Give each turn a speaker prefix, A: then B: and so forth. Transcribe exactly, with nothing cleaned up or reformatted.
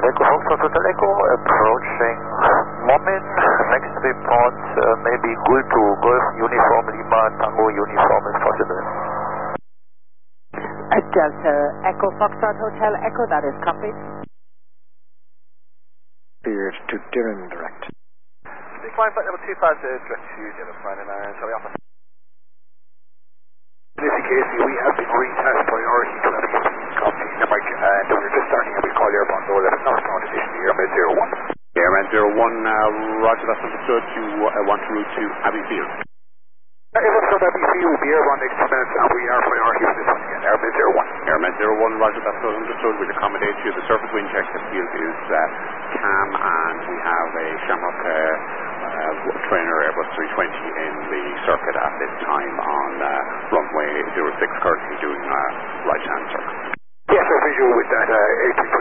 A: Echo Foxtrot Hotel Echo, approaching Momin. Next report uh, maybe Gul to Golf Uniform Lima Tango Uniform is possible.
B: Uh, Delta Echo Foxtrot Hotel Echo, that is copied.
C: Cleared to Dirren direct.
D: Decline flight number two five zero, direct to Dirren, flying in uh, Charlie Alpha. This is Casey, we have been retasked priority to have a copy number, and we're just starting and we call your bond low level, not known addition to Airman zero one.
E: Airman zero one, uh, roger, that's understood. You uh, want to route to Abbey Field.
D: Uh, if it's from Abbey Field, we'll be airborne next two minutes, and we are priority for this one again, Airman zero one.
E: Airman zero one, roger, that's understood. We'll accommodate you. The surface wind check, the field is uh, calm, and we have a Shamrock uh, uh, trainer Airbus three twenty in the circuit at this time on uh, runway zero six, currently doing uh, right-hand circle.
D: Yes, I'm visual with that uh, A three